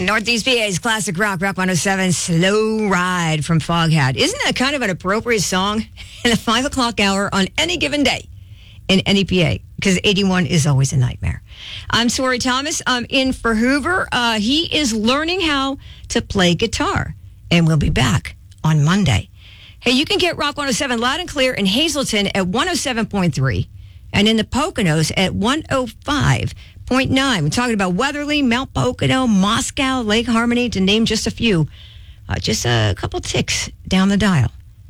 Northeast PA's classic rock 107, Slow Ride from Foghat. Isn't that kind of an appropriate song in the 5 o'clock hour on any given day in any PA? Because 81 is always a nightmare. I'm Sori Thomas. I'm in for Hoover. He is learning how to play guitar, and we'll be back on Monday. Hey, you can get Rock 107 loud and clear in Hazleton at 107.3 and in the Poconos at 105.9. We're talking about Weatherly, Mount Pocono, Moscow, Lake Harmony, to name just a few. Just a couple ticks down the dial.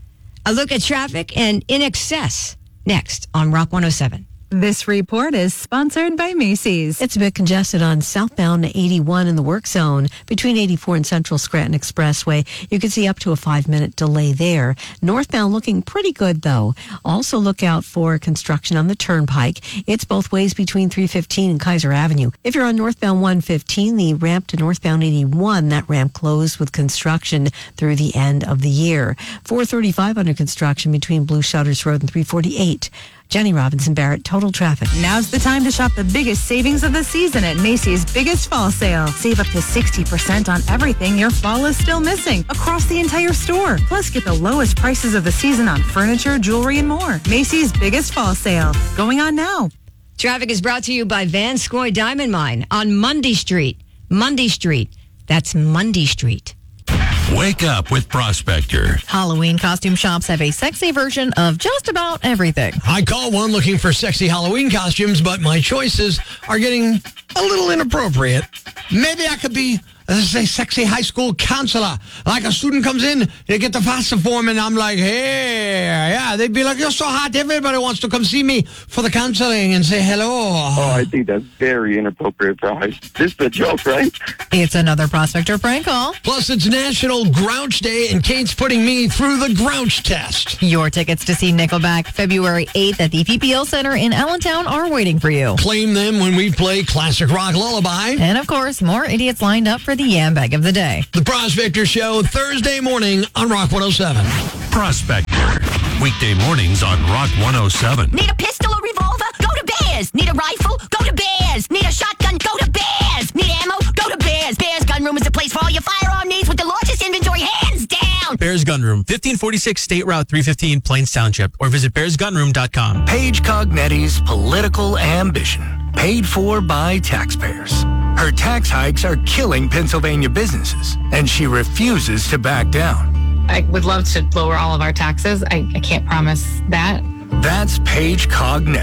A look at traffic and In Excess next on Rock 107. This report is sponsored by Macy's. It's a bit congested on southbound 81 in the work zone between 84 and Central Scranton Expressway. You can see up to a 5-minute delay there. Northbound looking pretty good, though. Also look out for construction on the Turnpike. It's both ways between 315 and Kaiser Avenue. If you're on northbound 115, the ramp to northbound 81, that ramp closed with construction through the end of the year. 435 under construction between Blue Shutters Road and 348. Jenny Robinson Barrett, Total Traffic. Now's the time to shop the biggest savings of the season at Macy's biggest fall sale. Save up to 60% on everything your fall is still missing across the entire store. Plus, get the lowest prices of the season on furniture, jewelry, and more. Macy's biggest fall sale. Going on now. Traffic is brought to you by Van Scoy Diamond Mine on Mundy Street. Mundy Street. That's Mundy Street. Wake up with Prospector. Halloween costume shops have a sexy version of just about everything. I call one looking for sexy Halloween costumes, but my choices are getting a little inappropriate. Maybe I could be a sexy high school counselor. Like a student comes in, they get the FAFSA form, and I'm like, hey, yeah. They'd be like, you're so hot, everybody wants to come see me for the counseling and say hello. Oh, I think that's very inappropriate for high school. This is a joke, right? It's another Prospector prank call. Plus, it's National Grouch Day, and Kate's putting me through the Grouch test. Your tickets to see Nickelback February 8th at the PPL Center in Allentown are waiting for you. Claim them when we play Classic Rock Lullaby. And, of course, more idiots lined up for the Yam Bag of the Day. The Prospector Show, Thursday morning on Rock 107. Prospector. Weekday mornings on Rock 107. Need a pistol or revolver? Go to Bears. Need a rifle? Go to Bears. Need a shotgun? Go to Bears. Need ammo? Go to Bears. Bears Gun Room is the place for all your firearm needs with the largest inventory, hands down. Bears Gun Room, 1546 State Route 315, Plains Township, or visit bearsgunroom.com. Paige Cognetti's political ambition, paid for by taxpayers. Her tax hikes are killing Pennsylvania businesses, and she refuses to back down. I would love to lower all of our taxes. I can't promise that. That's Paige Cognetti.